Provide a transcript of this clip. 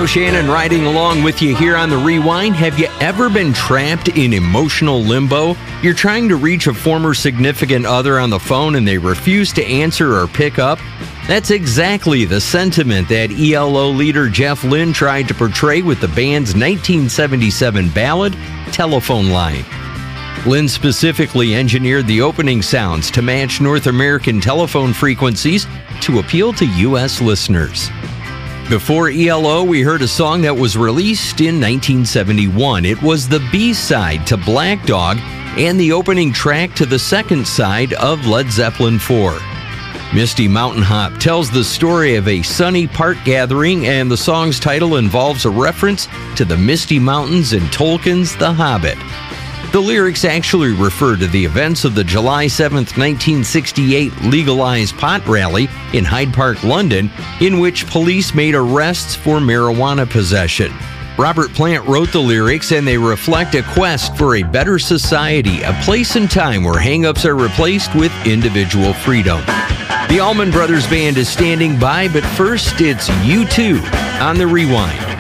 Joe Shannon riding along with you here on The Rewind. Have you ever been trapped in emotional limbo? You're trying to reach a former significant other on the phone and they refuse to answer or pick up? That's exactly the sentiment that ELO leader Jeff Lynne tried to portray with the band's 1977 ballad, Telephone Line. Lynne specifically engineered the opening sounds to match North American telephone frequencies to appeal to U.S. listeners. Before ELO, we heard a song that was released in 1971. It was the B-side to Black Dog and the opening track to the second side of Led Zeppelin IV. Misty Mountain Hop tells the story of a sunny park gathering, and the song's title involves a reference to the Misty Mountains in Tolkien's The Hobbit. The lyrics actually refer to the events of the July 7, 1968 legalized pot rally in Hyde Park, London, in which police made arrests for marijuana possession. Robert Plant wrote the lyrics, and they reflect a quest for a better society, a place and time where hang-ups are replaced with individual freedom. The Allman Brothers Band is standing by, but first it's U2 on The Rewind.